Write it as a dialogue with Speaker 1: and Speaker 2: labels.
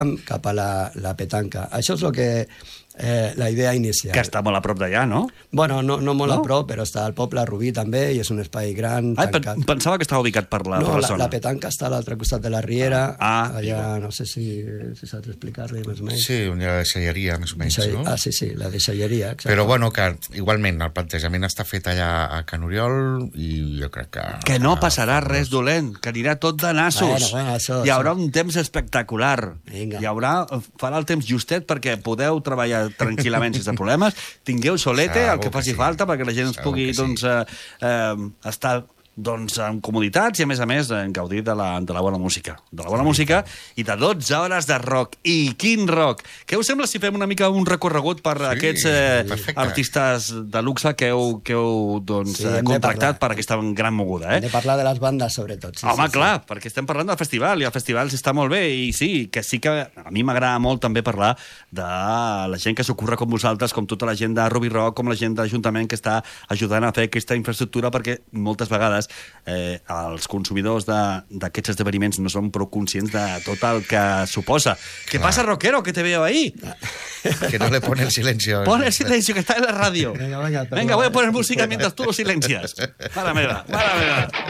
Speaker 1: cap a la petanca. Això és el que la idea inicial.
Speaker 2: Que està molt a prop d'allà, no?
Speaker 1: Bueno, no molt a prop, però està al poble Rubí també, i és un espai gran, tancat.
Speaker 2: Pensava que estava ubicat per la zona.
Speaker 1: La petanca està a l'altre costat de la riera, allà, no sé si saps explicar-li més o menys.
Speaker 3: Sí, una deixalleria, més o menys, no?
Speaker 1: Sí, la deixalleria, exacte.
Speaker 3: Però bueno, que igualment el plantejament està fet allà a Can Oriol i jo crec que...
Speaker 2: Que no passarà res dolent, que anirà tot de nassos.
Speaker 1: Bueno,
Speaker 2: hi haurà un temps espectacular.
Speaker 1: Vinga.
Speaker 2: Farà el temps justet perquè podeu treballar tranquil·lament sense problemes, tingueu solete, el que faci falta, perquè la gent ens pugui estar amb comoditats i, a més, gaudir de la bona música. De la bona música i de 12 hores de rock. I quin rock! Què us sembla si fem una mica un recorregut per aquests artistes de luxe que heu contractat per aquesta gran moguda?
Speaker 1: Hem de parlar de les bandes, sobretot.
Speaker 2: Home, clar, perquè estem parlant del festival, i el festival està molt bé, i sí que a mi m'agrada molt també parlar de la gent que s'ocorre com vosaltres, com tota la gent de Ruby Rock, com la gent de l'Ajuntament que està ajudant a fer aquesta infraestructura, perquè moltes vegades els consumidors d'aquests esdeveniments no són prou conscients de tot el que suposa. ¿Qué pasa, rockero, que te veo ahí?
Speaker 3: Que no le pone el silencio.
Speaker 2: Pon el silencio, que está en la radio.
Speaker 1: Venga,
Speaker 2: Venga, voy a poner música mientras tú lo silencias. Mare meva.